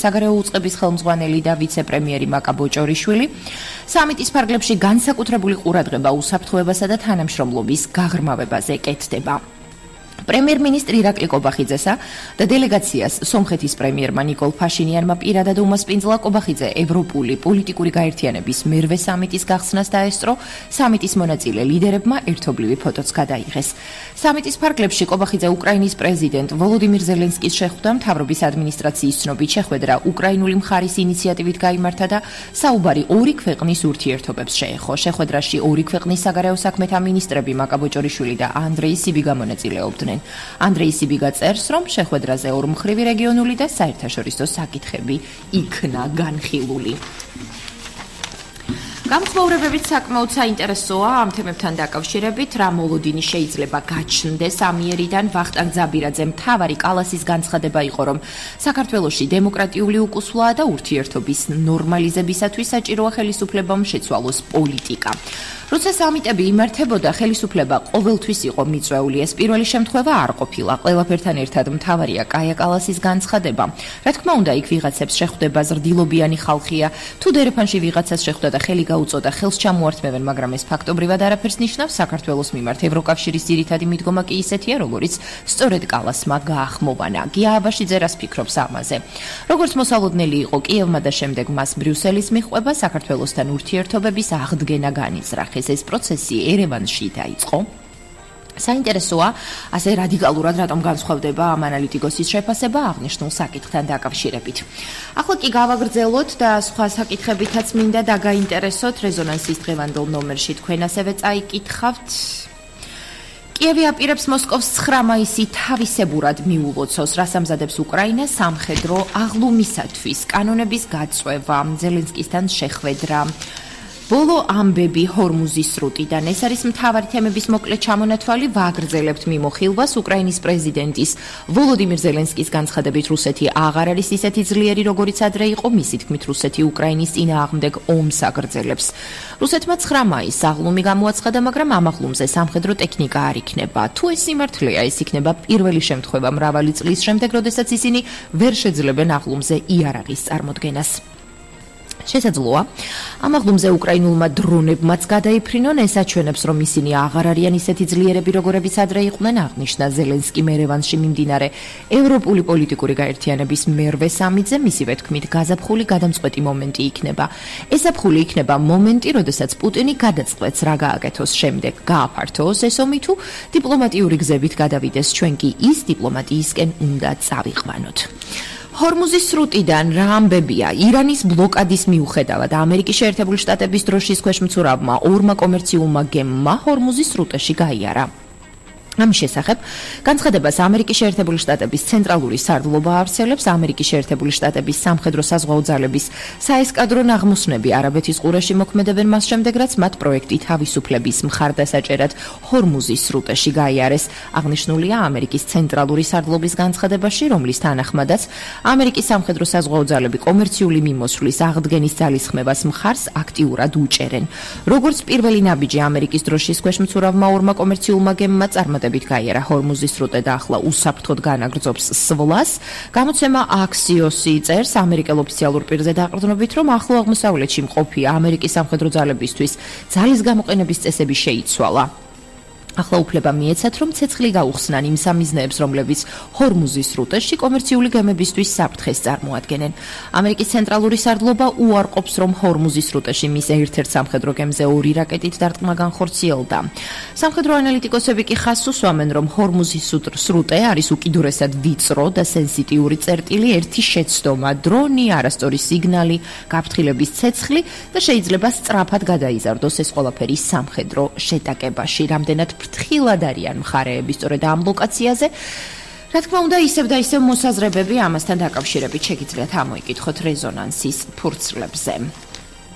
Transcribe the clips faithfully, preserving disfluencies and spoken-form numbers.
საგარეო უწყების ხელმძღვანელი და ვიცე-პრემიერი მაკა ბოჭორიშვილი. სამიტის ფარგლებში განსაკუთრებული ყურადღება უსაფრთხოებასა და თანამშრომლობის გაღრმავებაზე კეთდება. პრემიერ-მინისტრი ირაკლი კობახიძესა და დელეგაციას სომხეთის პრემიერმა ნიკოლ ფაშინიანმა პირადად უმასპინძლა კობახიძე ევროპული პოლიტიკური გაერთიანების მერვე სამიტის გახსნას დაესწრო. სამიტის მონაწილე ლიდერებმა ერთობლივი ფოტოც გადაიღეს. სამიტის ფარგლებში კობახიძე უკრაინის პრეზიდენტ ვოლოდიმირ ზელენსკის შეხვდა, მთავრობის ადმინისტრაციის ცნობით შეხვედრა უკრაინული მხარის ინიციატივით გაიმართა და საუბარი ორი ქვეყნის ურთიერთობებს შეეხო. შეხვედრაში ორი ქვეყნის საგარეო საქმეთა მინისტრები მაკა ბოჭორიშვილი და ანდრეი სიბიგა მონაწილეობდნენ. ანდრეი სიბიგა წერს, რომ შეხვედრაზე ორმხრივი რეგიონული და საერთაშორისო საკითხები იქნა განხილული. გამხმოვრებებით საკმაოდ საინტერესოა ამ თემებთან დაკავშირებით, რა მოლოდინი შეიძლება გაჩნდეს ამიერიდან. ვახტანგ ძაბირაძე მთავარი კალასის განცხადება იყო, რომ საქართველოში დემოკრატიული უკუსვლაა და ურთიერთობის ნორმალიზებისათვის საჭიროა ხელისუფლებამ შეცვალოს პოლიტიკა. როცა სამიტები იმართებოდა, ხელისუფლება ყოველთვის იყო მიწვეული. ეს პირველი შემთხვევა არ ყოფილა. ყველაფერთან ერთად მთავარია კაია კალასის განცხადება. რა თქმა უნდა, იქ ვიღაცებს შეხვდება ზრდილობიანი ხალხია, თუ დერეფანში ვიღაცას შეხვდა და ხელი გაუწოდა, ხელს ჩამოართმევენ, მაგრამ ეს ფაქტობრივად არაფერს ნიშნავს. საქართველოს მიმართ ევროკავშირის ძირითადი მიდგომა კი ისეთია, როგორც სწორედ კალასმა გაახმოვანა. გია აბაშიძე რას ფიქრობს ამაზე? როგორც მოსალოდნელი იყო კიევმა და შემდეგ მას ბრიუსელის მიჰყვება, საქართველოსთან ურთიერთობების აღდგენა განიზრახეს. ეს პროცესი ერევანში დაიწყო. საინტერესოა, ასე რადიკალურად რატომ განსხვავდება ამ ანალიტიკოსის შეფასება აღნიშნულ საკითხთან დაკავშირებით. ახლა კი გავაგრძელოთ და სხვა საკითხებითაც მინდა დაგაინტერესოთ. რეზონანსის დღევანდელ ნომერში თქვენ ასევე წაიკითხავთ. კიევი აპირებს მოსკოვს ცხრა მაისი თავისებურად მიულოცოს, რას ამზადებს უკრაინა სამხედრო აღლუმისათვის, კანონების გაწვევა, ზელენსკისთან შეხვედრა. ბოლო ამბები ჰორმუზის სრუტიდან. ეს არის მთავარი თემების მოკლე ჩამონათვალი. ვაგრძელებთ მიმოხილვას. უკრაინის პრეზიდენტის ვოლოდიმირ ზელენსკის განცხადებით, რუსეთი აღარ არის ისეთი ძლიერი, როგორიც ადრე იყო. მისი თქმით, რუსეთი უკრაინის წინააღმდეგ ომს აგრძელებს. რუსეთმა ცხრა მაისს აღლუმი გამოაცხადა, მაგრამ ამ აღლუმზე სამხედრო ტექნიკა არ იქნება. თუ ეს სიმართლეა, ეს იქნება პირველი შემთხვევა მრავალი წლის შემდეგ, როდესაც ისინი ვერ შეძლებენ აღლუმზე იარაღის წარმოდგენას. შესაძლოა, ამ აღლუმზე უკრაინულმა დრონებმაც გადაიფრინონ. ეს აჩვენებს, რომ ისინი აღარ არიან ისეთი ძლიერები, როგორებიც ადრე იყვნენ, აღნიშნა ზელენსკიმ ერევანში მიმდინარე ევროპული პოლიტიკური გაერთიანების მერვე სამიტზე. მისივე თქმით, გაზაფხული გადამწყვეტი მომენტი იქნება. ეს ზაფხული იქნება მომენტი, როდესაც პუტინი გადაწყვეტს, რა გააკეთოს შემდეგ, გააფართოოს ეს ომი თუ დიპლომატიური გზებით გადავიდეს. ჩვენ კი ის დიპლომატიისკენ უნდა წავიყვანოთ. ჰორმუზის სრუტიდან რა ამბებია? ირანის ბლოკადის მიუხედავად ამერიკის შეერთებული შტატების დროშის ქვეშ მცურავმა ორმა კომერციულმა გემმა ჰორმუზის სრუტეში გაიარა. ამის შესახებ განცხადებას ამერიკის შეერთებული შტატების ცენტრალური სარდლობა ავრცელებს. ამერიკის შეერთებული შტატების სამხედრო საზღვაო ძალების საესკადრო ნაღმოსნები არაბეთის ყურეში მოქმედებენ მას შემდეგ, რაც მათ პროექტი თავისუფლების მხარდასაჭერად ჰორმუზის სრუტეში გაიარეს. აღნიშნულია ამერიკის ცენტრალური სარდლობის განცხადებაში, რომლის თანახმადაც ამერიკის სამხედრო საზღვაო ძალები კომერციული მიმოსვლის აღდგენის ძალისხმევას მხარს აქტიურად უჭერენ. როგორც პირველი ნაბიჯი ამერიკის დროშის ქვეშ მცურავმა ორმა კომერციულმა გემმა წარმატებით გაიარა ჰორმუზის სრუტე და ახლა უსაფრთხოდ განაგრძობს სვლას. გამოცემა აქსიოსი წერს ამერიკელ ოფიციალურ პირზე დაყრდნობით, რომ ახლო აღმოსავლეთში მყოფი ამერიკის სამხედრო ძალებისთვის ძალის გამოყენების წესები შეიცვალა. ახლა უფლება მიეცათ, რომ ცეცხლი გაუხსნან იმ სამიზნეებს, რომლებიც ჰორმუზის სრუტეში კომერციული გემებისთვის საფრთხეს წარმოადგენენ. ამერიკის ცენტრალური სარდლობა უარყოფს, რომ ჰორმუზის სრუტეში მის ერთ-ერთ სამხედრო გემზე ორი რაკეტით დარტყმა განხორციელდა. სამხედრო ანალიტიკოსები კი ხაზს უსვამენ, რომ ჰორმუზის სრუტე არის უკიდურესად ვიწრო და სენსიტიური წერტილი, ერთი შეცდომა, დრონი, არასწორი სიგნალი, გაფრთხილების ცეცხლი და შეიძლება სწრაფად გადაიზარდოს ეს ყველაფერი სამხედრო შეტაკებაში. რამდენად ფრთხილად არიან მხარეები სწორედ ამ ლოკაციაზე. რა თქმა უნდა, ისევ და ისევ მოსაზრებები ამასთან დაკავშირებით შეგიძლიათ ამოიკითხოთ რეზონანსის ფურცლებზე.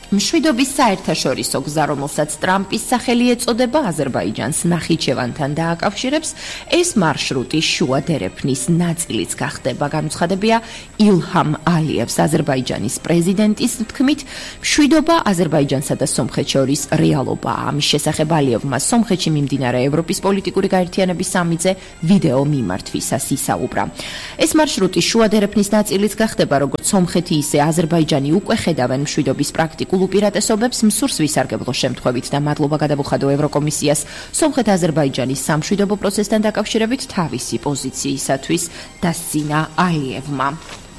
მშვიდობის საერთაშორისო გზა, რომელსაც ტრამპის სახელი ეწოდება, აზერბაიჯანს ნახიჩევანთან დააკავშირებს, ეს მარშრუტი შუა დერეფნის ნაწილიც გახდება. განუცხადებია ილჰამ ალიევს, აზერბაიჯანის პრეზიდენტის თქმით, მშვიდობა აზერბაიჯანსა და სომხეთს შორის რეალობაა. ამის შესახებ ალიევმა სომხეთში მიმდინარე ევროპის პოლიტიკური გაერთიანების სამიტზე ვიდეო მიმართვისას ისაუბრა. ეს მარშრუტი შუა დერეფნის ნაწილიც გახდება, როგორც სომხეთი, ისე აზერბაიჯანი უკვე ხედავენ მშვიდობის პრაქტიკულ უპირატესობებს მსურს ვისარგებლო შემთხვევით და მადლობა გადავუხადო ევროკომისიას სომხეთ-აზერბაიჯანის სამშვიდობო პროცესთან დაკავშირებით თავისი პოზიციისათვის დასცინა ალიევმა.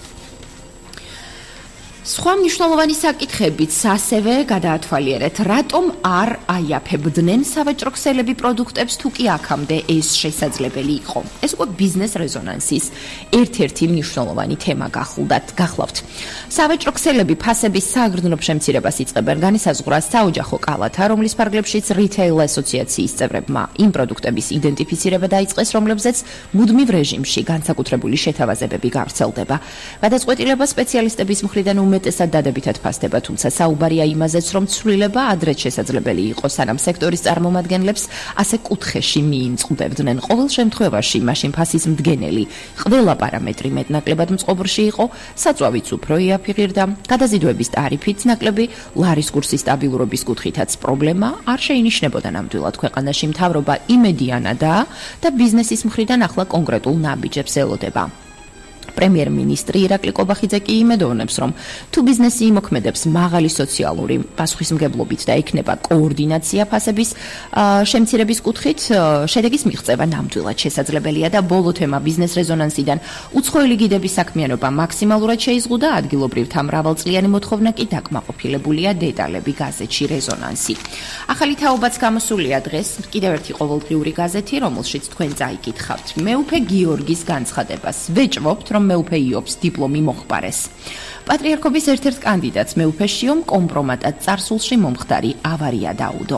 სხვა მნიშვნელოვანი საკითხებიც ასევე გადაათვალიერეთ, რატომ არ აიაფებდნენ სავაჭრო ქსელები პროდუქტებს, თუ კი აქამდე ეს შესაძლებელი იყო. ეს უკვე ბიზნეს რეზონანსის ერთ-ერთი მნიშვნელოვანი თემა გახლავთ. სავაჭრო ქსელები ფასების სააგრძნობ შემცირებას იწყებენ, განისაზღვრა საოჯახო კალათა, რომლის ფარგლებშიც რითეილ ასოციაციის წევრებმა იმ პროდუქტების იდენტიფიცირება დაიწყეს, რომლებზეც მუდმივ რეჟიმში განსაკუთრებული შეთავაზებები გავრცელდება. გადაწყვეტილება სპეციალისტების მხრიდან უმეტესად დადებითად ფასდება, თუმცა საუბარია იმაზეც, რომ ცვლილება ადრეც შესაძლებელი იყო, სანამ სექტორის წარმომადგენლებს ასე კუთხეში მიიმწყდებდნენ. ყოველ შემთხვევაში, მაშინ ფასის მდგენელი ყველა პარამეტრი მეტნაკლებად მწყობრში იყო, საწვავიც უფრო იაფიღირდა, გადაზიდვების ტარიფიც ნაკლები, ლარის კურსის სტაბილურობის კუთხითაც პრობლემა არ შეინიშნებოდა ნამდვილად. ქვეყანაში მთავრობა იმედიანადაა და ბიზნესის მხრიდან ახლა კონკრეტულ ნაბიჯებს ელოდება. პრემიერ-მინისტრი ირაკლი კობახიძე კი იმედოვნებს, რომ თუ ბიზნესი იმოქმედებს მაღალი სოციალური პასუხისმგებლობით და ექნება კოორდინაცია ფასების შემცირების კუთხით, შედეგის მიღწევა ნამდვილად შესაძლებელია და ბოლო თემა ბიზნეს რეზონანსიდან უცხოელი გიდების საქმიანობა მაქსიმალურად შეიზღუდა, ადგილობრივთა მრავალწლიანი მოთხოვნა კი დაკმაყოფილებულია, დეტალები გაზეთში რეზონანსი. ახალი თაობაც გამოსულია დღეს, კიდევ ერთი ყოველდღიური გაზეთი, რომელშიც თქვენ წაიკითხავთ მეუფე გიორგის განცხადებას. ვეჭვობთ, რომ მეუფე იობს დიპლომი მოხპარეს. პატრიარქობის ერთ-ერთ კანდიდატს მეუფეშიომ კომპრომატად წარსულში მომხდარი ავარია დაუდო.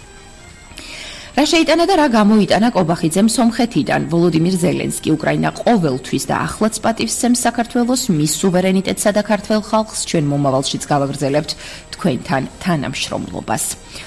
რა შეიტანა და რა გამოიტანა კობახიძემ სომხეთიდან? ვოლოდიმირ ზელენსკი უკრაინა ყოველთვის და ახლაც პატივსცემს საქართველოს, მის სუვერენიტეტსა და ქართველ ხალხს, ჩვენ მომავალშიც გავაგრძელებთ თქვენთან თანამშრომლობას.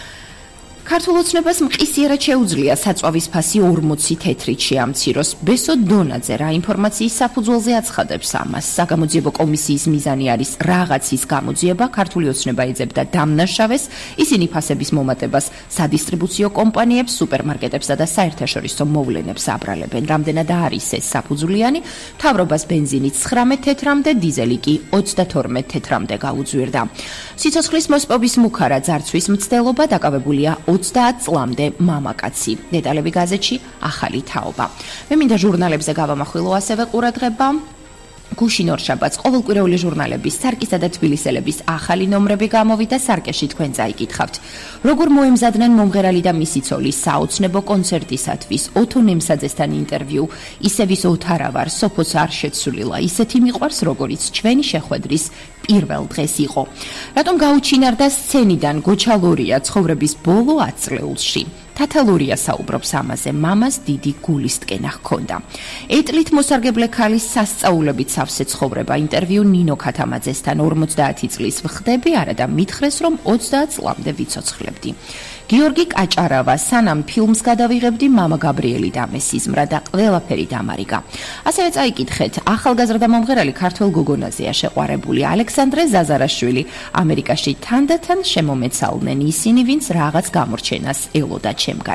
ქართულ ოცნებას მყისიერად შეუძლია საწვავის ფასი ორმოცი თეთრით შეამციროს. ბესო დონაძე რა ინფორმაციის საფუძველზე აცხადებს ამას? საგამოძიებო კომისიის მიზანი არის რაღაცის გამოძიება, ქართული ოცნება ეძებდა დამნაშავეს, ისინი ფასების მომატებას სადისტრიბუციო კომპანიებს, სუპერმარკეტებსა და საერთაშორისო მოვლენებს აბრალებენ. რამდენად არის ეს საფუძვლიანი? მთავრობას ბენზინი ცხრამეტ თეთრამდე, დიზელი კი ოცდათორმეტ თეთრამდე გაუძვირდა. სიცოცხლის მოსპობის მუქარა ძარცვის მცდელობა დაკავებულია ოცდაათ წლამდე მამაკაცი. დეტალები გაზეთში ახალი თაობა. მე მინდა ჟურნალებზე გავამახვილო ასევე ყურადღება. გუშინ ორშაბათს ყოველკვირეული ჟურნალების სარკისა და თბილისელების ახალი ნომრები გამოვიდა, სარკეში თქვენ წაიკითხავთ. როგორ მოემზადნენ მომღერალი და მისი ცოლის საოცნებო კონცერტისათვის, ოთო ნემსაძესთან ინტერვიუ, ისევ ის ოთარავარ, სოფოც არ შეცვლილა, ისეთი მიყვარს, როგორიც ჩვენი შეხვედრის პირველ დღეს იყო. რატომ გაუჩინარდა სცენიდან გოჩალორია ცხოვრების ბოლო ათ წლეულში? თათალურია საუბრობს ამაზე, მამას დიდი გულისტკენა ჰქონდა. ეტლით მოსარგებლე ქალის სასწაულებით სავსე ცხოვრება, ინტერვიუ ნინო ქათამაძესთან ორმოცდაათი წლის ვხდები, არა და მითხრეს, რომ ოცდაათ წლამდე ვიცოცხლებდი. გიორგი კაჭარავა, სანამ ფილმს გადავიღებდი, მამა გაბრიელი დამესიზმრა და ყველაფერი დამარიგა. ასევე წაიკითხეთ, ახალგაზრდა მომღერალი ქართველ გოგონაზეა შეყვარებული, ალექსანდრე ზაზარაშვილი. ამერიკაში თანდათან შემომეცალნენ ისინი, ვინც რაღაც გამორჩენას ელოდა ჩემგან.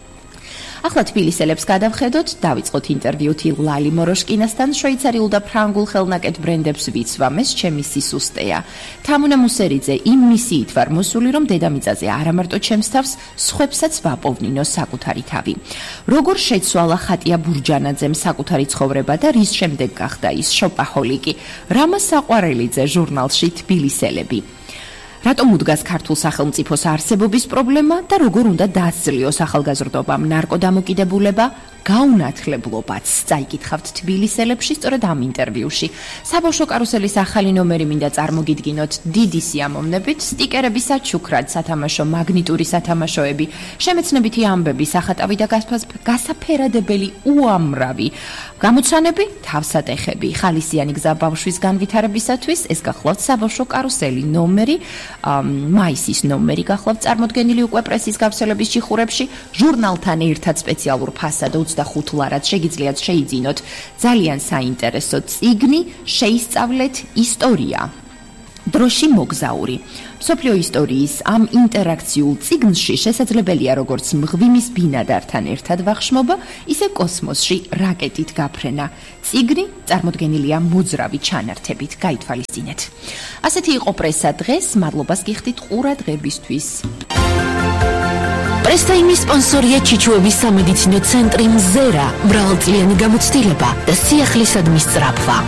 ახლა თბილისელებს გადავხედოთ, დავიწყოთ ინტერვიუთი ლალი მოროშკინასთან, შვეიცარიულ და ფრანგულ ხელნაკეთ ბრენდებს ვიცვამ, ეს ჩემი სისუსტეა. თამუნა მუსერიძე იმ მისიით ვარ მოსული, რომ დედამიწაზე არა მარტო ჩემს თავს, სხვებსაც ვაპოვნინო საკუთარი თავი. როგორ შეცვალა ხატია ბურჯანაძემ საკუთარი ცხოვრება და რის შემდეგ გახდა ის შოპაჰოლიკი? რამა საყვარელიძე ჟურნალში თბილისელები. რატომ უდგას ქართულ სახელმწიფოს არსებობის პრობლემა და როგორ უნდა დაასწლიოს ახალგაზრდობამ ნარკოდამოკიდებულება? გაუნათლებლობაც წაიკითხავთ თბილისელებში სწორედ ამ ინტერვიუში. საბავშვო კარუსელის ახალი ნომერი მინდა წარმოგიდგინოთ დიდი სიამოვნებით, სტიკერები საჩუქრად, სათამაშო მაგნიტური სათამაშოები, შემეცნებითი ამბები, სახატავი და გასაფერადებელი უამრავი გამოცანები, თავსატეხები, ხალისიანი გზა ბავშვის განვითარებისათვის, ეს გახლავთ საბავშვო კარუსელი ნომერი, მაისის ნომერი გახლავთ წარმოდგენილი უკვე პრესის გავრცელების ჩიხურებში, ჟურნალთან ერთად სპეციალურ ფასად ოცდახუთ ლარად შეგიძლიათ შეიძინოთ ძალიან საინტერესო წიგნი, შეისწავლეთ ისტორია. დროში მოგზაური. მსოფლიო ისტორიის ამ ინტერაქციულ წიგნში შესაძლებელია როგორც მღვიმის ბინადართან ერთად ვახშმობა, ისე კოსმოსში რაკეტით გაფრენა. წიგნი წარმოდგენილია მოძრავი ჩანართებით, გაითვალისწინეთ. ასეთი იყო პრესა დღეს, მადლობას გიხდით ყურადღებისთვის. პრესტაიმის სპონსორია ჩიჩუების სამედიცინო ცენტრი მზერა, მრავალწლიანი გამოცდილება და სიახლისადმის სწრაფვა.